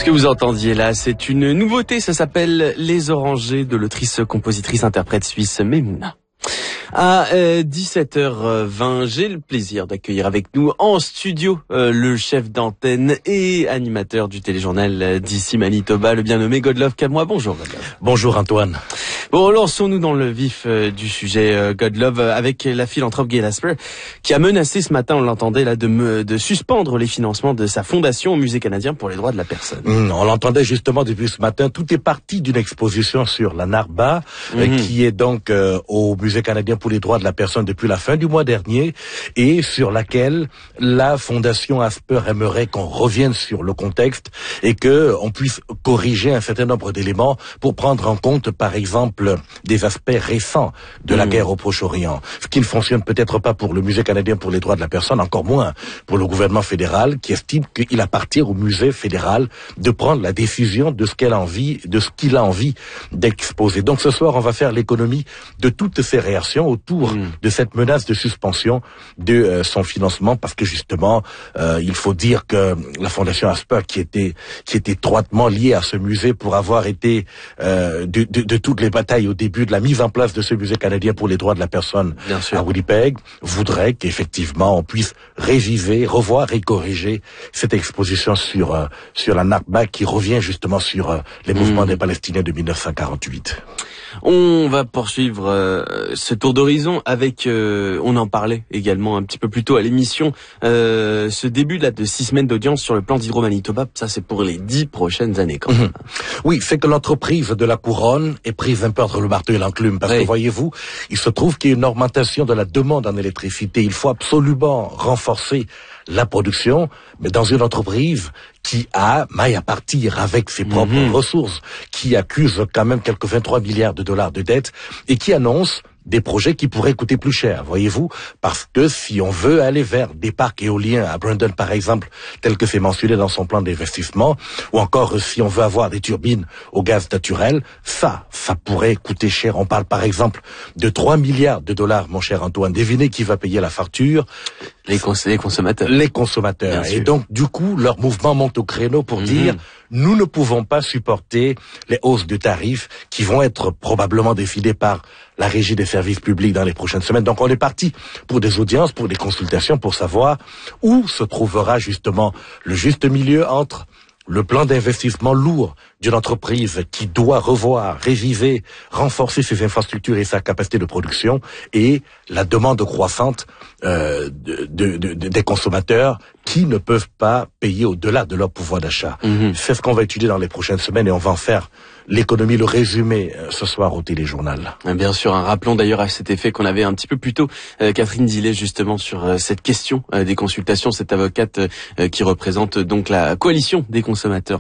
que vous entendiez là, c'est une nouveauté, ça s'appelle Les Orangers de l'autrice, compositrice, interprète suisse Memouna. À 17h20, j'ai le plaisir d'accueillir avec nous en studio le chef d'antenne et animateur du téléjournal d'ici Manitoba, le bien nommé Godlove Camois. Bonjour Godlove. Bonjour Antoine. Bon, lançons-nous dans le vif du sujet, Godlove, avec la philanthrope Gail Asper, qui a menacé ce matin, on l'entendait là, de suspendre les financements de sa fondation au Musée canadien pour les droits de la personne. On l'entendait justement depuis ce matin. Tout est parti d'une exposition sur la Narba, qui est donc au Musée canadien pour les droits de la personne depuis la fin du mois dernier, et sur laquelle la fondation Asper aimerait qu'on revienne sur le contexte et que on puisse corriger un certain nombre d'éléments pour prendre en compte, par exemple, des aspects récents de la guerre au Proche-Orient, ce qui ne fonctionne peut-être pas pour le Musée canadien pour les droits de la personne, encore moins pour le gouvernement fédéral, qui estime qu'il appartient au Musée fédéral de prendre la décision de ce qu'il a envie d'exposer. Donc ce soir, on va faire l'économie de toutes ces réactions autour de cette menace de suspension de son financement, parce que justement, il faut dire que la fondation Asper, qui était étroitement liée à ce musée pour avoir été de toutes les batailles au début de la mise en place de ce musée canadien pour les droits de la personne à Winnipeg, voudrait qu'effectivement on puisse réviser, revoir et corriger cette exposition sur la Nakba, qui revient justement sur les mouvements des Palestiniens de 1948. On va poursuivre ce tour d'horizon avec, on en parlait également un petit peu plus tôt à l'émission, ce début là de 6 semaines d'audience sur le plan d'Hydro-Manitoba. Ça, c'est pour les 10 prochaines années quand même. Oui, c'est que l'entreprise de la Couronne est prise un peu entre le marteau et l'enclume, parce que voyez-vous, il se trouve qu'il y a une augmentation de la demande en électricité. Il faut absolument renforcer la production, mais dans une entreprise qui a maille à partir avec ses propres ressources, qui accuse quand même quelques 23 milliards de dollars de dettes et qui annonce des projets qui pourraient coûter plus cher, voyez-vous, parce que si on veut aller vers des parcs éoliens à Brandon, par exemple, tel que c'est mentionné dans son plan d'investissement, ou encore si on veut avoir des turbines au gaz naturel, ça pourrait coûter cher. On parle par exemple de 3 milliards de dollars, mon cher Antoine. Devinez qui va payer la facture? Les consommateurs. Les consommateurs. Et donc, du coup, leur mouvement monte au créneau pour dire, nous ne pouvons pas supporter les hausses de tarifs qui vont être probablement décidées par la Régie des services publics dans les prochaines semaines. Donc, on est parti pour des audiences, pour des consultations, pour savoir où se trouvera justement le juste milieu entre le plan d'investissement lourd d'une entreprise qui doit revoir, réviser, renforcer ses infrastructures et sa capacité de production, et la demande croissante des consommateurs qui ne peuvent pas payer au-delà de leur pouvoir d'achat. C'est ce qu'on va étudier dans les prochaines semaines, et on va en faire l'économie, le résumé ce soir au téléjournal. Bien sûr, rappelons d'ailleurs à cet effet qu'on avait un petit peu plus tôt Catherine Dillet justement sur cette question des consultations, cette avocate qui représente donc la coalition des consommateurs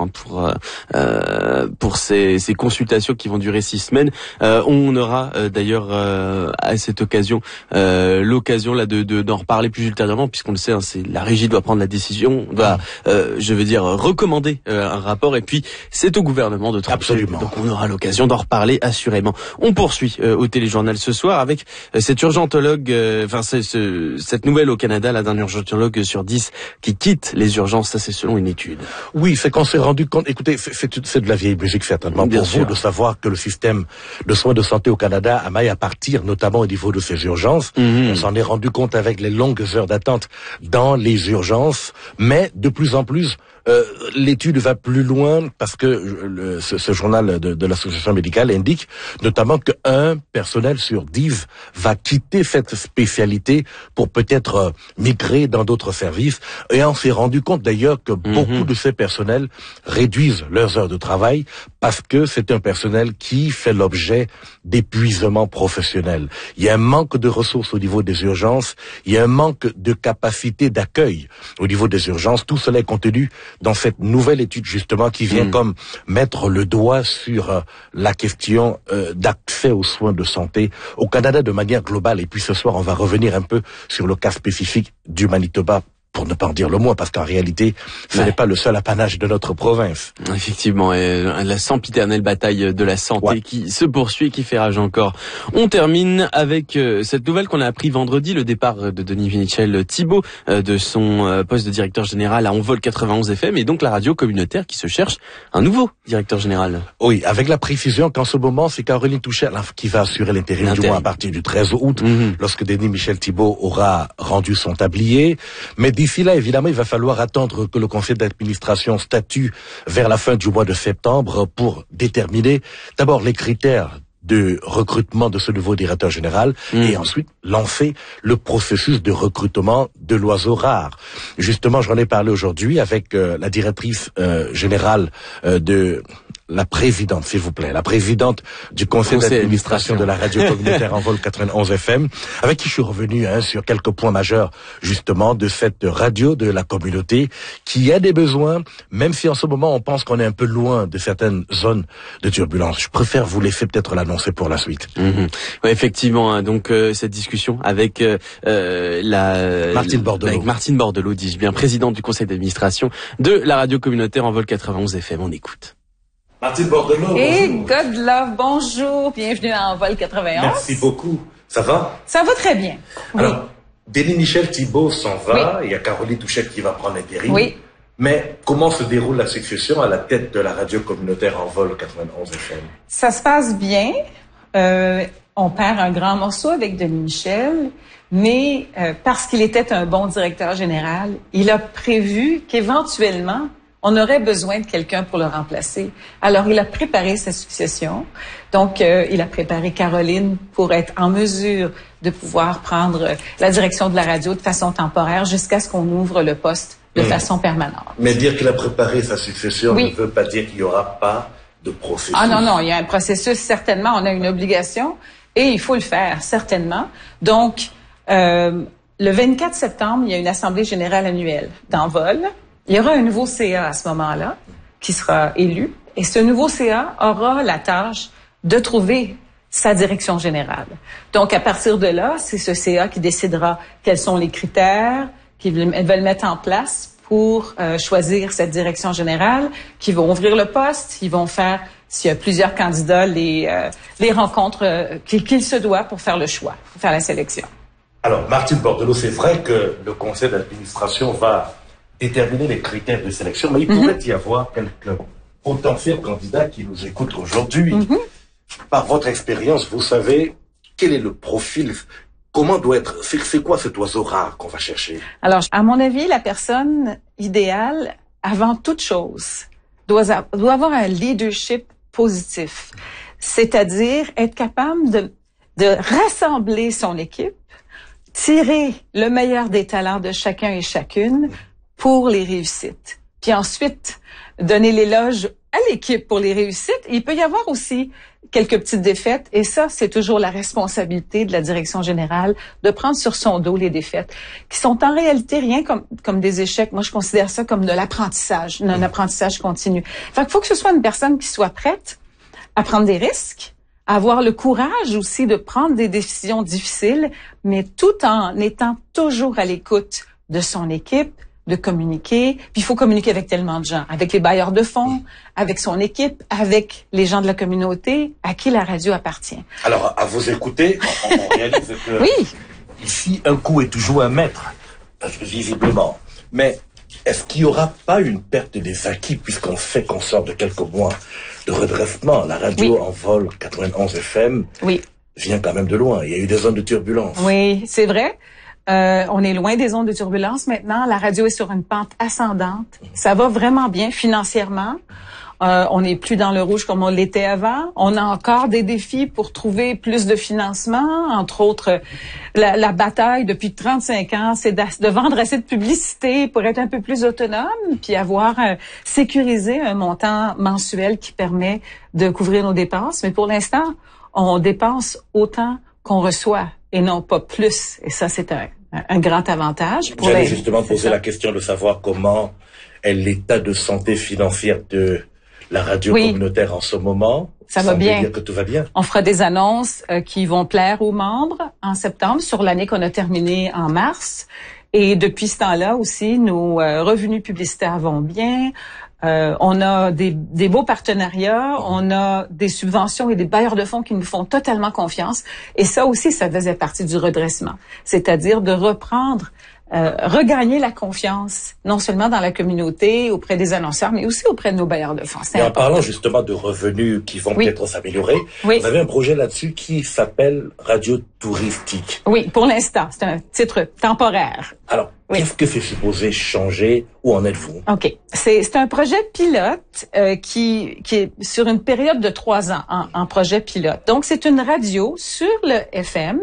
pour ces consultations qui vont durer 6 semaines. On aura d'ailleurs à cette occasion l'occasion là d'en reparler plus ultérieurement, puisqu'on le sait, c'est la régie doit prendre la décision, doit recommander un rapport, et puis c'est au gouvernement de trancher. Absolument. Donc on aura l'occasion d'en reparler assurément. On poursuit au téléjournal ce soir avec cette urgentologue, cette nouvelle au Canada, là, d'un urgentologue sur 10 qui quitte les urgences. Ça, c'est selon une étude. Oui, c'est qu'on s'est rendu compte. Écoutez, c'est de la vieille musique certainement pour vous de savoir que le système de soins de santé au Canada a maille à partir, notamment au niveau de ses urgences. On s'en est rendu compte avec les longues heures d'attente dans les urgences, mais de plus en plus, l'étude va plus loin, parce que ce journal de l'association médicale indique notamment qu'un personnel sur 10 va quitter cette spécialité pour peut-être migrer dans d'autres services. Et on s'est rendu compte d'ailleurs que beaucoup de ces personnels réduisent leurs heures de travail parce que c'est un personnel qui fait l'objet d'épuisement professionnel. Il y a un manque de ressources au niveau des urgences, il y a un manque de capacité d'accueil au niveau des urgences. Tout cela est contenu dans cette nouvelle étude justement qui vient comme mettre le doigt sur la question d'accès aux soins de santé au Canada de manière globale. Et puis ce soir, on va revenir un peu sur le cas spécifique du Manitoba pour ne pas en dire le moins, parce qu'en réalité, ce n'est pas le seul apanage de notre province. Effectivement, et la sempiternelle bataille de la santé qui se poursuit et qui fait rage encore. On termine avec cette nouvelle qu'on a appris vendredi, le départ de Denis Michel Thibault de son poste de directeur général à Envol 91 FM, et donc la radio communautaire qui se cherche un nouveau directeur général. Oui, avec la précision qu'en ce moment, c'est Caroline Touchel qui va assurer l'intérim, du moins à partir du 13 août, lorsque Denis Michel Thibault aura rendu son tablier. Mais d'ici là, évidemment, il va falloir attendre que le conseil d'administration statue vers la fin du mois de septembre pour déterminer d'abord les critères de recrutement de ce nouveau directeur général et ensuite lancer le processus de recrutement de l'oiseau rare. Justement, j'en ai parlé aujourd'hui avec la directrice générale de la présidente, s'il vous plaît, la présidente du conseil d'administration de la radio communautaire Envol 91 FM, avec qui je suis revenu sur quelques points majeurs, justement, de cette radio de la communauté, qui a des besoins, même si en ce moment on pense qu'on est un peu loin de certaines zones de turbulence. Je préfère vous laisser peut-être l'annoncer pour la suite. Ouais, effectivement, donc cette discussion avec Martine Bordelot. Avec Martine Bordelot, dis-je bien, présidente du conseil d'administration de la radio communautaire Envol 91 FM. On écoute. Martine Bordelot, et bonjour. God Love, bonjour, bienvenue à Envol 91. Merci beaucoup. Ça va? Ça va très bien. Oui. Alors, Denis Michel Thibault s'en va, il y a Caroline Touchel qui va prendre l'intérim. Oui. Mais comment se déroule la succession à la tête de la radio communautaire Envol 91 FM? Ça se passe bien. On perd un grand morceau avec Denis Michel, mais parce qu'il était un bon directeur général, il a prévu qu'éventuellement, on aurait besoin de quelqu'un pour le remplacer. Alors, il a préparé sa succession. Donc, il a préparé Caroline pour être en mesure de pouvoir prendre la direction de la radio de façon temporaire jusqu'à ce qu'on ouvre le poste de façon permanente. Mais dire qu'il a préparé sa succession ne veut pas dire qu'il n'y aura pas de processus. Ah non, il y a un processus, certainement. On a une obligation et il faut le faire, certainement. Donc, le 24 septembre, il y a une assemblée générale annuelle d'Envol. Il y aura un nouveau CA à ce moment-là qui sera élu. Et ce nouveau CA aura la tâche de trouver sa direction générale. Donc, à partir de là, c'est ce CA qui décidera quels sont les critères qu'ils veulent mettre en place pour choisir cette direction générale, qui vont ouvrir le poste, ils vont faire, s'il y a plusieurs candidats, les rencontres qu'il se doit pour faire le choix, pour faire la sélection. Alors, Martine Bordelot, c'est vrai que le conseil d'administration va déterminer les critères de sélection, mais il pourrait y avoir quelques potentiels candidats qui nous écoutent aujourd'hui. Par votre expérience, vous savez quel est le profil, comment doit être, c'est quoi cet oiseau rare qu'on va chercher? Alors, à mon avis, la personne idéale, avant toute chose, doit avoir un leadership positif, c'est-à-dire être capable de rassembler son équipe, tirer le meilleur des talents de chacun et chacune pour les réussites. Puis ensuite, donner l'éloge à l'équipe pour les réussites. Il peut y avoir aussi quelques petites défaites, et ça, c'est toujours la responsabilité de la direction générale de prendre sur son dos les défaites, qui sont en réalité rien comme des échecs. Moi, je considère ça comme de l'apprentissage, un apprentissage continu. Fait qu'il faut que ce soit une personne qui soit prête à prendre des risques, à avoir le courage aussi de prendre des décisions difficiles, mais tout en étant toujours à l'écoute de son équipe, de communiquer. Puis il faut communiquer avec tellement de gens, avec les bailleurs de fonds, avec son équipe, avec les gens de la communauté à qui la radio appartient. Alors, à vous écouter, on réalise que ici, un coup est toujours un maître, visiblement. Mais est-ce qu'il n'y aura pas une perte des acquis, puisqu'on sait qu'on sort de quelques mois de redressement? La radio Envol 91 FM vient quand même de loin. Il y a eu des zones de turbulence. Oui, c'est vrai. On est loin des zones de turbulence maintenant. La radio est sur une pente ascendante. Ça va vraiment bien financièrement. On n'est plus dans le rouge comme on l'était avant. On a encore des défis pour trouver plus de financement. Entre autres, la bataille depuis 35 ans, c'est de vendre assez de publicité pour être un peu plus autonome, puis avoir sécurisé un montant mensuel qui permet de couvrir nos dépenses. Mais pour l'instant, on dépense autant qu'on reçoit et non pas plus. Et ça, c'est un grand avantage. J'allais justement poser la question de savoir comment est l'état de santé financière de la radio communautaire en ce moment. Ça va bien. Dire que tout va bien. On fera des annonces qui vont plaire aux membres en septembre sur l'année qu'on a terminée en mars. Et depuis ce temps-là aussi, nos revenus publicitaires vont bien. On a des beaux partenariats, on a des subventions et des bailleurs de fonds qui nous font totalement confiance. Et ça aussi, ça faisait partie du redressement. C'est-à-dire de reprendre, regagner la confiance, non seulement dans la communauté, auprès des annonceurs, mais aussi auprès de nos bailleurs de fonds. Et en parlant justement de revenus qui vont peut-être s'améliorer, vous avez un projet là-dessus qui s'appelle Radio Touristique. Oui, pour l'instant, c'est un titre temporaire. Alors, qu'est-ce que c'est supposé changer? Où en êtes-vous? OK. C'est un projet pilote qui est sur une période de 3 ans en projet pilote. Donc, c'est une radio sur le FM,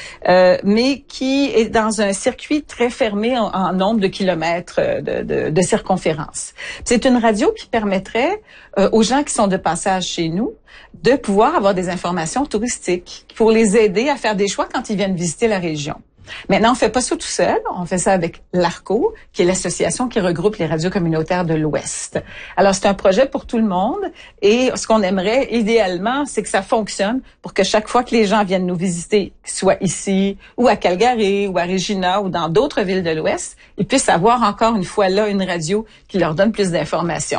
mais qui est dans un circuit très fermé en nombre de kilomètres de circonférence. C'est une radio qui permettrait aux gens qui sont de passage chez nous de pouvoir avoir des informations touristiques pour les aider à faire des choix quand ils viennent visiter la région. Maintenant, on fait pas ça tout seul. On fait ça avec l'ARCO, qui est l'association qui regroupe les radios communautaires de l'Ouest. Alors, c'est un projet pour tout le monde. Et ce qu'on aimerait, idéalement, c'est que ça fonctionne pour que chaque fois que les gens viennent nous visiter, soit ici, ou à Calgary, ou à Regina, ou dans d'autres villes de l'Ouest, ils puissent avoir encore une fois là une radio qui leur donne plus d'informations.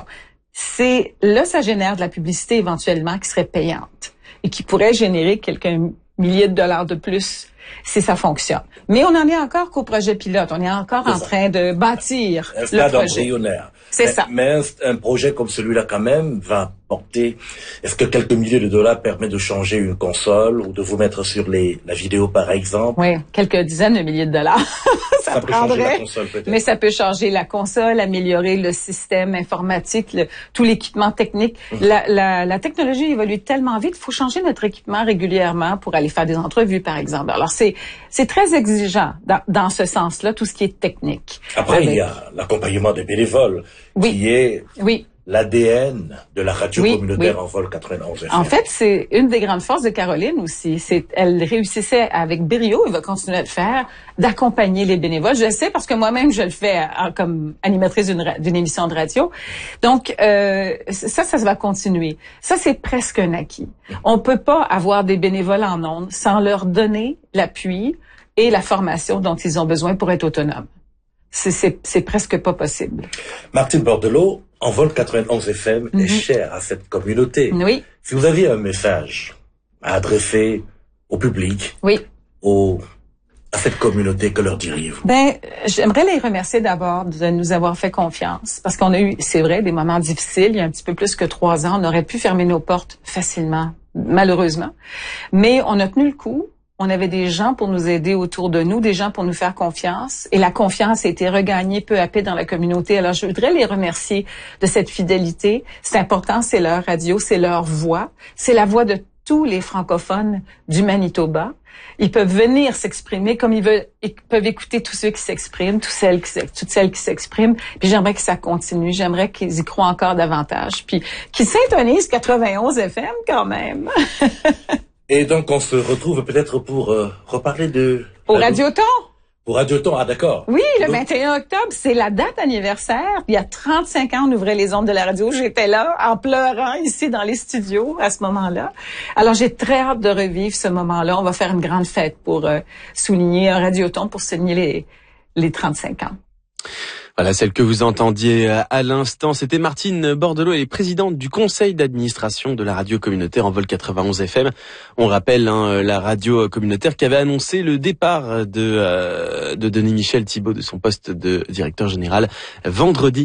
Là, ça génère de la publicité éventuellement qui serait payante et qui pourrait générer quelques milliers de dollars de plus si ça fonctionne. Mais on en est encore qu'au projet pilote. On est encore en train de bâtir le projet. Embryonnaire. C'est ça. Mais un projet comme celui-là, quand même, va porter... Est-ce que quelques milliers de dollars permettent de changer une console ou de vous mettre sur la vidéo, par exemple? Oui, quelques dizaines de milliers de dollars. ça prendrait. Peut changer la console, peut-être. Mais ça peut changer la console, améliorer le système informatique, tout l'équipement technique. La technologie évolue tellement vite, il faut changer notre équipement régulièrement pour aller faire des entrevues, par exemple. Alors, c'est très exigeant dans ce sens-là, tout ce qui est technique. Après, il y a l'accompagnement des bénévoles, qui est l'ADN de la radio communautaire Envol 91 FM. En fait, c'est une des grandes forces de Caroline aussi. Elle réussissait avec brio, elle va continuer à le faire, d'accompagner les bénévoles. Je le sais parce que moi-même, je le fais comme animatrice d'une émission de radio. Donc, ça va continuer. Ça, c'est presque un acquis. On peut pas avoir des bénévoles en ondes sans leur donner l'appui et la formation dont ils ont besoin pour être autonomes. C'est presque pas possible. Martine Bordelot, Envol 91 FM est chère à cette communauté. Oui. Si vous aviez un message à adresser au public, à cette communauté, que leur diriez-vous? J'aimerais les remercier d'abord de nous avoir fait confiance, parce qu'on a eu, c'est vrai, des moments difficiles. Il y a un petit peu plus que 3 ans, on aurait pu fermer nos portes facilement, malheureusement. Mais on a tenu le coup. On avait des gens pour nous aider autour de nous, des gens pour nous faire confiance. Et la confiance a été regagnée peu à peu dans la communauté. Alors, je voudrais les remercier de cette fidélité. C'est important, c'est leur radio, c'est leur voix. C'est la voix de tous les francophones du Manitoba. Ils peuvent venir s'exprimer comme ils veulent. Ils peuvent écouter tous ceux qui s'expriment, toutes celles qui s'expriment. Puis j'aimerais que ça continue. J'aimerais qu'ils y croient encore davantage. Puis qu'ils s'intonisent 91 FM quand même. Et donc, on se retrouve peut-être pour reparler au Radioton. Au Radioton, ah d'accord. Oui, le 21 octobre, c'est la date anniversaire. Il y a 35 ans, on ouvrait les ondes de la radio. J'étais là, en pleurant, ici, dans les studios, à ce moment-là. Alors, j'ai très hâte de revivre ce moment-là. On va faire une grande fête pour souligner un Radioton, pour souligner les 35 ans. Voilà, celle que vous entendiez à l'instant, c'était Martine Bordelot, elle est présidente du conseil d'administration de la radio communautaire Envol 91 FM. On rappelle la radio communautaire qui avait annoncé le départ de Denis Michel Thibault de son poste de directeur général vendredi.